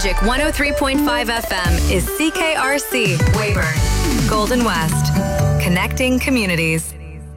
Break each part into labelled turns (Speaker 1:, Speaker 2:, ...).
Speaker 1: Magic 103.5 FM is CKRC Weyburn, Golden West, connecting communities.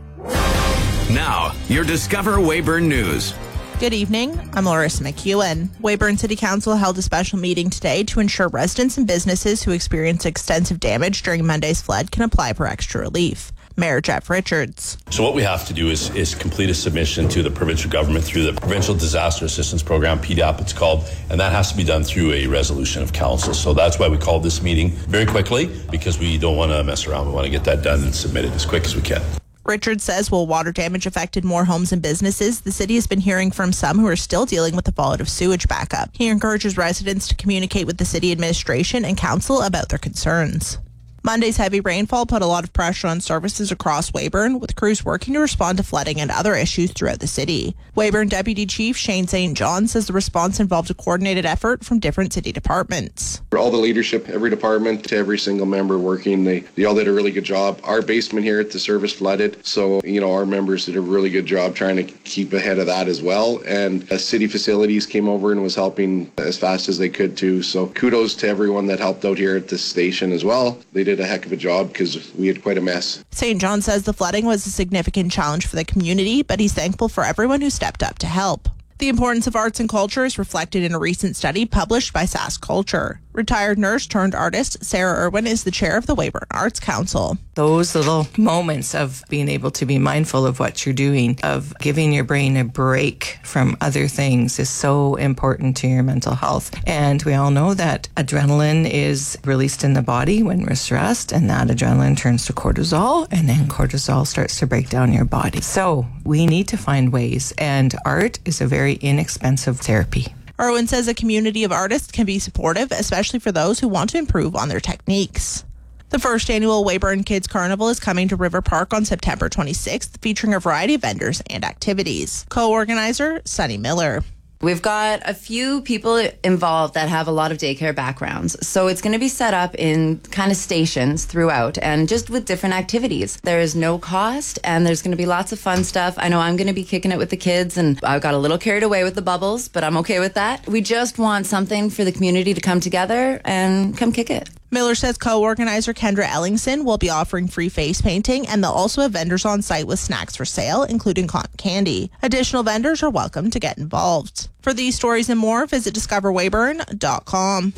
Speaker 2: Now, your Discover Weyburn News.
Speaker 3: Good evening. I'm Larissa McEwen. Weyburn City Council held a special meeting today to ensure residents and businesses who experienced extensive damage during Monday's flood can apply for extra relief. Mayor Jeff Richards.
Speaker 4: So what we have to do is complete a submission to the provincial government through the Provincial Disaster Assistance Program, PDAP it's called, and that has to be done through a resolution of council. So that's why we called this meeting very quickly, because we don't want to mess around. We want to get that done and submitted as quick as we can.
Speaker 3: Richards says while water damage affected more homes and businesses, the city has been hearing from some who are still dealing with the fallout of sewage backup. He encourages residents to communicate with the city administration and council about their concerns. Monday's heavy rainfall put a lot of pressure on services across Weyburn, with crews working to respond to flooding and other issues throughout the city. Weyburn Deputy Chief Shane St. John says the response involved a coordinated effort from different city departments.
Speaker 5: All the leadership, every department, to every single member working, they all did a really good job. Our basement here at the service flooded, so our members did a really good job trying to keep ahead of that as well. And city facilities came over and was helping as fast as they could too. So kudos to everyone that helped out here at this station as well. They did a heck of a job because we had quite a mess.
Speaker 3: St. John says the flooding was a significant challenge for the community, but he's thankful for everyone who stepped up to help. The importance of arts and culture is reflected in a recent study published by Sask Culture. Retired nurse turned artist Sarah Irwin is the chair of the Weyburn Arts Council.
Speaker 6: Those little moments of being able to be mindful of what you're doing, of giving your brain a break from other things, is so important to your mental health. And we all know that adrenaline is released in the body when we're stressed, and that adrenaline turns to cortisol, and then cortisol starts to break down your body. So we need to find ways, and art is a very inexpensive therapy.
Speaker 3: Irwin says a community of artists can be supportive, especially for those who want to improve on their techniques. The first annual Weyburn Kids Carnival is coming to River Park on September 26th, featuring a variety of vendors and activities. Co-organizer Sunny Miller.
Speaker 7: We've got a few people involved that have a lot of daycare backgrounds. So it's going to be set up in kind of stations throughout and just with different activities. There is no cost and there's going to be lots of fun stuff. I know I'm going to be kicking it with the kids and I got a little carried away with the bubbles, but I'm okay with that. We just want something for the community to come together and come kick it.
Speaker 3: Miller says co-organizer Kendra Ellingson will be offering free face painting, and they'll also have vendors on site with snacks for sale, including cotton candy. Additional vendors are welcome to get involved. For these stories and more, visit discoverweyburn.com.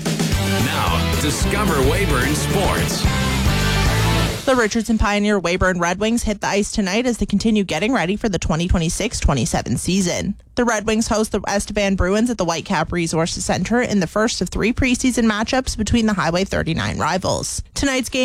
Speaker 2: Now, Discover Weyburn Sports.
Speaker 3: The Richardson Pioneer Weyburn Red Wings hit the ice tonight as they continue getting ready for the 2026-27 season. The Red Wings host the Estevan Bruins at the Whitecap Resources Center in the first of 3 preseason matchups between the Highway 39 rivals. Tonight's game